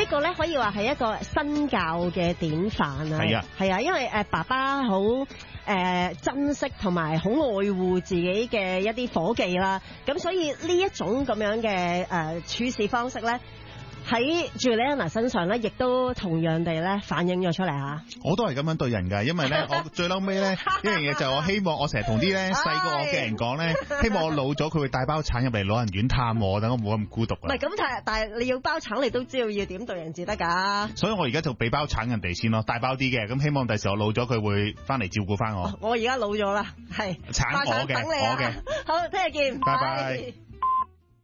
個咧可以話係一個身教嘅典範啊。 係啊， 係啊，因為爸爸好珍惜同埋好愛護自己嘅一啲伙計啦，咁所以呢一種咁樣嘅處事方式咧，喺 Juliana 身上咧，亦都同樣地咧反映咗出嚟嚇。 我都係咁樣對人㗎，因為咧，我最嬲尾咧一樣嘢就係我希望我成日同啲咧細過我嘅人講咧，希望我老咗佢會帶包橙入嚟老人院探我，等我冇咁孤獨啦。 唔係咁，但係你要包橙，你都知道要點對人至得㗎。 所以我而家就俾包橙人哋先咯，大包啲嘅，咁希望第時我老咗佢會翻嚟照顧翻我。 我而家老咗啦，係橙我嘅， 等你啊。 我嘅。 好，聽日見， 拜拜。